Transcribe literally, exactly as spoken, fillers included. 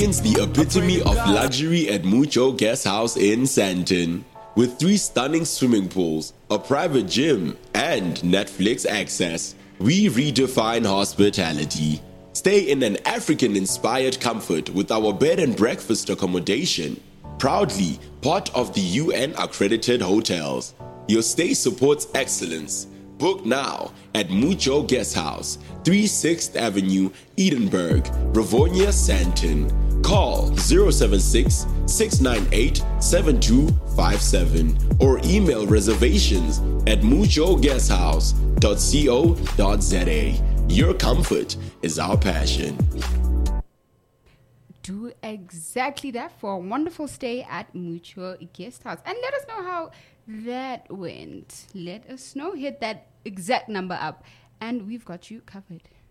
Experience the epitome of luxury at Mucho Guest House in Sandton. With three stunning swimming pools, a private gym, and Netflix access, we redefine hospitality. Stay in an African-inspired comfort with our bed and breakfast accommodation. Proudly part of the U N-accredited hotels. Your stay supports excellence. Book now at Mucho Guest House, thirty-sixth Avenue, Edinburgh, Rivonia, Sandton. Call zero seven six, six nine eight, seven two five seven or email reservations at mucho guest house dot co dot za. Your comfort is our passion. Do exactly that for a wonderful stay at Mucho Guest House. And let us know how that went. Let us know. Hit that exact number up and we've got you covered.